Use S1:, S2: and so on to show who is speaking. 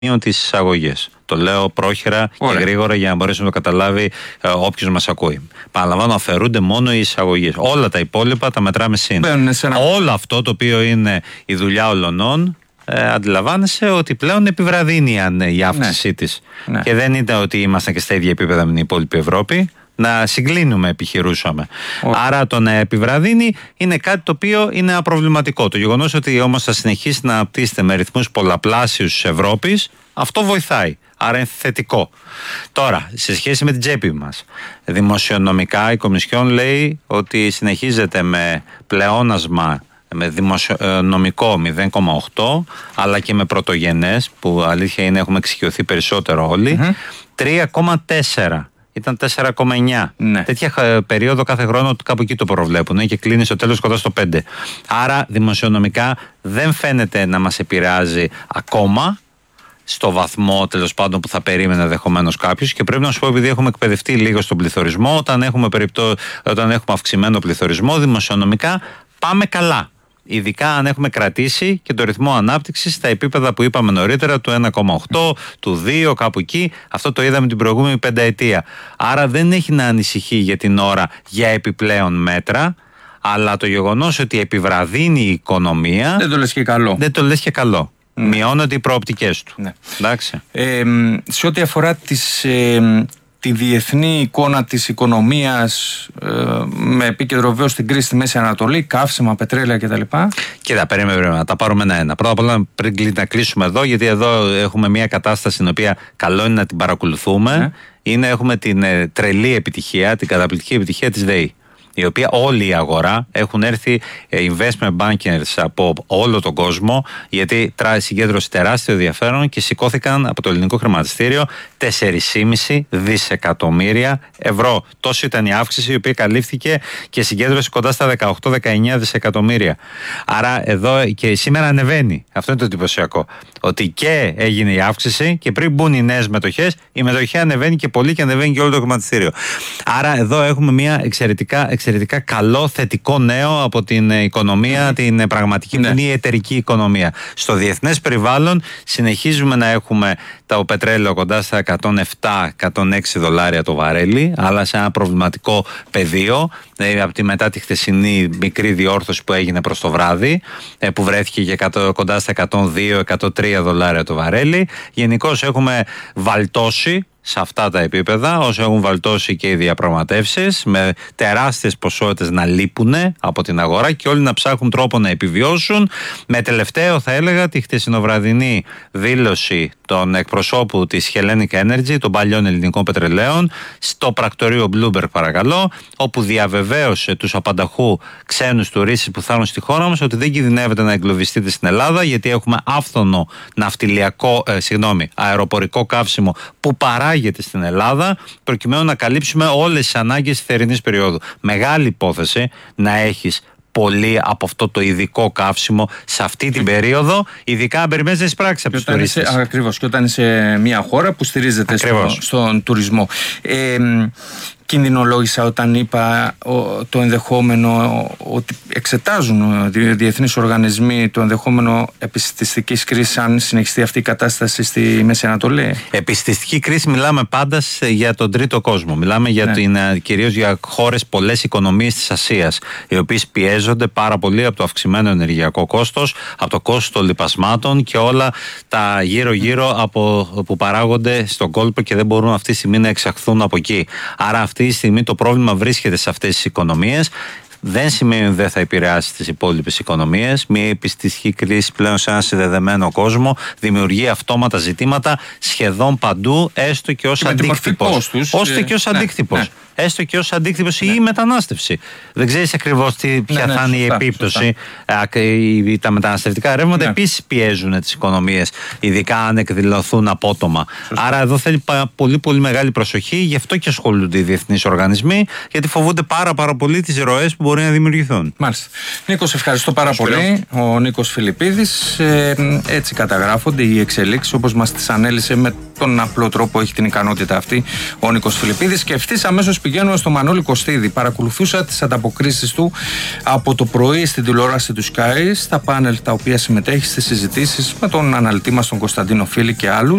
S1: τις εισαγωγές. Το λέω πρόχειρα και γρήγορα για να μπορέσει να το καταλάβει όποιος μας ακούει. Παραλαμβάνω, αφαιρούνται μόνο οι εισαγωγές. Όλα τα υπόλοιπα τα μετράμε συν. Όλο αυτό το οποίο είναι η δουλειά ολονών, αντιλαμβάνεσαι ότι πλέον επιβραδύνει η αύξησή της. Ναι. Και δεν είναι ότι ήμασταν και στα ίδια επίπεδα με την υπόλοιπη Ευρώπη. Να συγκλίνουμε, επιχειρούσαμε. Άρα το να επιβραδύνει είναι κάτι το οποίο είναι απροβληματικό. Το γεγονός ότι όμως θα συνεχίσει να αναπτύσσεται με ρυθμούς πολλαπλάσιους της Ευρώπης, αυτό βοηθάει. Άρα είναι θετικό. Τώρα, σε σχέση με την τσέπη μας, δημοσιονομικά η Κομισιόν λέει ότι συνεχίζεται με πλεόνασμα, με δημοσιονομικό 0,8, αλλά και με πρωτογενές, που αλήθεια είναι έχουμε εξοικειωθεί περισσότερο όλοι, 3,4. Ήταν 4,9. Ναι. Τέτοια περίοδο κάθε χρόνο κάπου εκεί το προβλέπουν και κλείνει στο τέλος κοντά στο 5. Άρα δημοσιονομικά δεν φαίνεται να μας επηρεάζει ακόμα στο βαθμό τέλος πάντων που θα περίμενε ενδεχομένως κάποιος. Και πρέπει να σου πω, επειδή έχουμε εκπαιδευτεί λίγο στον πληθωρισμό, όταν έχουμε αυξημένο πληθωρισμό, δημοσιονομικά πάμε καλά. Ειδικά αν έχουμε κρατήσει και το ρυθμό ανάπτυξης στα επίπεδα που είπαμε νωρίτερα, του 1,8, του 2, κάπου εκεί. Αυτό το είδαμε την προηγούμενη πενταετία. Άρα δεν έχει να ανησυχεί για την ώρα για επιπλέον μέτρα, αλλά το γεγονός ότι επιβραδύνει η οικονομία.
S2: Δεν το λες και καλό.
S1: Δεν το λες και καλό. Μειώνονται οι προοπτικές του. Ναι. Εντάξει.
S2: Σε ό,τι αφορά τη διεθνή εικόνα της οικονομίας, με επίκεντρο βεβαίως στην κρίση στη Μέση Ανατολή, καύσιμα, πετρέλαια κτλ.
S1: Κοίτα, περίμενε να τα πάρουμε ένα-ένα. Πρώτα απ' όλα πριν να κλείσουμε εδώ, γιατί εδώ έχουμε μια κατάσταση στην οποία καλό είναι να την παρακολουθούμε. Έχουμε την τρελή επιτυχία, την καταπληκτική επιτυχία της ΔΕΗ, η οποία όλη η αγορά έχουν έρθει investment bankers από όλο τον κόσμο, γιατί συγκέντρωσε τεράστιο ενδιαφέρον και σηκώθηκαν από το ελληνικό χρηματιστήριο 4,5 δισεκατομμύρια ευρώ. Τόσο ήταν η αύξηση, η οποία καλύφθηκε και συγκέντρωσε κοντά στα 18-19 δισεκατομμύρια. Άρα εδώ και σήμερα ανεβαίνει. Αυτό είναι το εντυπωσιακό. Ότι και έγινε η αύξηση και πριν μπουν οι νέες μετοχές, η μετοχή ανεβαίνει και πολύ και ανεβαίνει και όλο το χρηματιστήριο. Άρα εδώ έχουμε μια εξαιρετικά καλό θετικό νέο από την οικονομία, την πραγματική που είναι η εταιρική οικονομία. Στο διεθνές περιβάλλον συνεχίζουμε να έχουμε το πετρέλαιο κοντά στα 107-106 δολάρια το βαρέλι, αλλά σε ένα προβληματικό πεδίο, από τη μετά τη χθεσινή μικρή διόρθωση που έγινε προς το βράδυ, που βρέθηκε κοντά στα 102-103 δολάρια το βαρέλι. Γενικώς έχουμε βαλτώσει σε αυτά τα επίπεδα, όσο έχουν βαλτώσει και οι διαπραγματεύσεις, με τεράστιες ποσότητες να λείπουν από την αγορά και όλοι να ψάχνουν τρόπο να επιβιώσουν. Με τελευταίο, θα έλεγα, τη χτεσινοβραδινή δήλωση των εκπροσώπου της Hellenic Energy, των παλιών ελληνικών πετρελαίων, στο πρακτορείο Bloomberg, παρακαλώ, όπου διαβεβαίωσε τους απανταχού ξένους τουρίστες που θα έρθουν στη χώρα μας ότι δεν κινδυνεύεται να εγκλωβιστείτε στην Ελλάδα, γιατί έχουμε άφθονο αεροπορικό καύσιμο που παράγεται στην Ελλάδα, προκειμένου να καλύψουμε όλες τις ανάγκες της θερινής περίοδου. Μεγάλη υπόθεση να έχεις πολύ από αυτό το ειδικό καύσιμο σε αυτή την περίοδο, ειδικά αν περιμένεις να εισπράξεις από τους τουρίστες.
S2: Ακριβώς, και όταν είσαι μια χώρα που στηρίζεται στον τουρισμό. Κινδυνολόγησα όταν είπα το ενδεχόμενο ότι εξετάζουν διεθνείς οργανισμοί το ενδεχόμενο επιστηστικής κρίσης αν συνεχιστεί αυτή η κατάσταση στη Μέση Ανατολή.
S1: Επιστηστική κρίση μιλάμε πάντα για τον τρίτο κόσμο. Μιλάμε κυρίως για χώρες, πολλές οικονομίες της Ασίας, οι οποίες πιέζονται πάρα πολύ από το αυξημένο ενεργειακό κόστος, από το κόστος των λιπασμάτων και όλα τα γύρω-γύρω που παράγονται στον κόλπο και δεν μπορούν αυτή τη στιγμή να εξαχθούν από εκεί. Άρα αυτή τη στιγμή το πρόβλημα βρίσκεται σε αυτές τις οικονομίες. Δεν σημαίνει ότι δεν θα επηρεάσει τις υπόλοιπες οικονομίες. Μια επιστηστική κρίση πλέον σε ένα συνδεδεμένο κόσμο δημιουργεί αυτόματα ζητήματα σχεδόν παντού, έστω και ως αντίκτυπος. Έστω και ως αντίκτυπος ή η μετανάστευση. Δεν ξέρεις ακριβώς ποια θα είναι η επίπτωση. Τα μεταναστευτικά ρεύματα επίσης πιέζουν τις οικονομίες, ειδικά αν εκδηλωθούν απότομα. Άρα εδώ θέλει πολύ μεγάλη προσοχή, γι' αυτό και ασχολούνται οι διεθνείς οργανισμοί, γιατί φοβούνται πάρα πολύ τις ροές που μπορεί να δημιουργηθούν.
S2: Μάλιστα. Νίκο, ευχαριστώ πάρα πολύ. Ο Νίκος Φιλιππίδης. Έτσι καταγράφονται οι εξελίξεις όπως μας τις ανέλησε με τον απλό τρόπο, έχει την ικανότητα αυτή ο Νίκος Φιλιππίδης. Και ευθύς αμέσως πηγαίνουμε στο Μανώλη Κωστίδη. Παρακολουθούσα τις ανταποκρίσεις του από το πρωί στην τηλεόραση του Sky, στα πάνελ τα οποία συμμετέχει στις συζητήσεις με τον αναλυτή μας τον Κωνσταντίνο Φίλη και άλλους.